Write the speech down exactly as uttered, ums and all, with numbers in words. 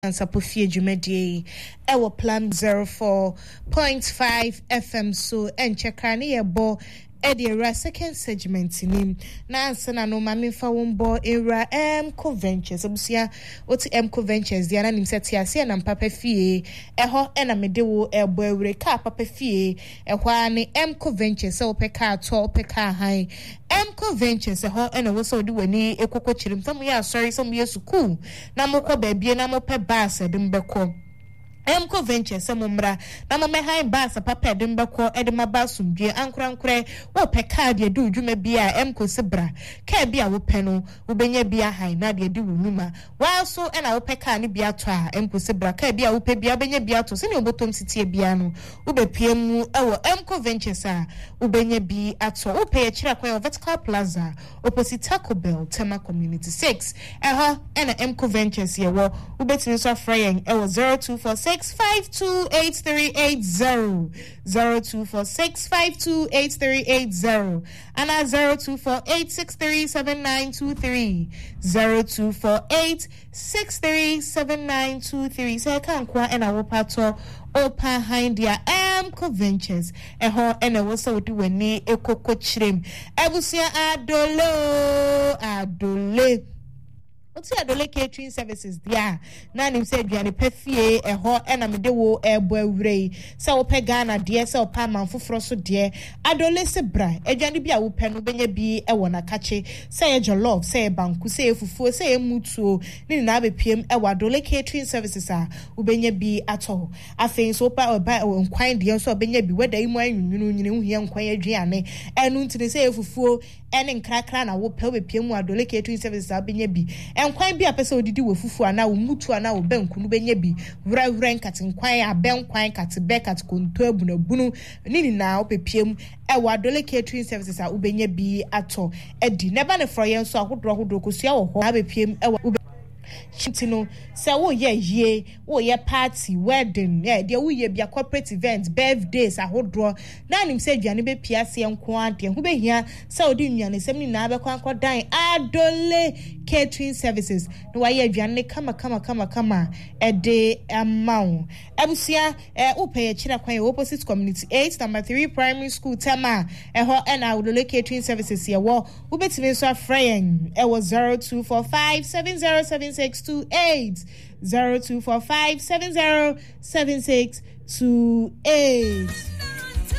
Sapofie Jumedie Ewa Plan zero four point five F M so enchekra ne yebo Edi era second segment nim na ansana no mame fa wombo era Emco Ventures obusia oti Emco Ventures dia na nim seti ase na papa fie eho e na mede wo ebo ewre ka papa fie ehwa ne Emco Ventures se opeka ato opeka han Emco Ventures eho e na wo so di wani ekoko chirim fam ya sorry some yesu cool na mokọ ba bie na mo pe bus edim beko Emco Ventures samumra na mama high bass papa edem beko edema basum due ankura nkure wo pe card ye du dwuma bia Emco sebra ka bia wo pe no wo benya bia high na de di wo numa wa so e na wo pe card ne bia to a Emco sebra ka bia wo pe bia benya bia to se ne obotom sitie bia no wo be pie mu e wo Emco Ventures a wo benya bi ato wo pe kira kwa Vertical Plaza opposite Taco Bell Tema Community six e ha e na Emco Ventures ye wo wo betini so afrayen e wo zero two four six five two eight three eight zero zero two four six five two eight three eight zero and at zero two four eight six three seven nine two three zero two four eight six three seven nine two three so I can't quite and I will pato opa hindia Emco Ventures eho ene wo so di wani ekoko chirem ebusia adolo adole Oti adole catering services dia na nim se aduane pefie eho ena mede wo ebo awrei se wo pe Ghana dia se wo pa manfoforo so dia adole se bra aduane bia wo pe no benya bi ewo na kache se ye jollof se ye banku se ye fufuo se ye mutuo ni na abepiem ewo adole catering services a wo benya bi ato afei so pa oba nkwan dia so benya bi weda imu anwunu nyine hu ye nkwan aduane enu ntine se ye fufuo ene nkrakra na wo pe obepiem wo adole catering services a benya bi enkwan bi apese odidi wo fufu ana wo mutu ana wo banku no benya bi wura wura nkate nkwan abenkwan kate bekat konto abuna bunu nini na opepiem e wa adole catering services a ubenya bi ato edi neba ne froyen so ahodro ahodro kosua wo ho abepiem e wa Chintino, say, oh, yeah, ye, oh, yeah, party, wedding, yeah, dear, we be a corporate events, birthdays, a whole draw. Now, him said, Janny be P S C and quantity, and who be here, so do you, and semi naba quanqua dying, adole catering services. No, I, Janny, come, come, come, come, a day, a mount. Ebusia, eh, upe, Chinaquay, opposite community eight, number three, primary school, Tama, and her and our catering services here. Well, who bet me so fraying, it was zero two four five seven zero seven six two eight zero two four five seven zero seven six two eight.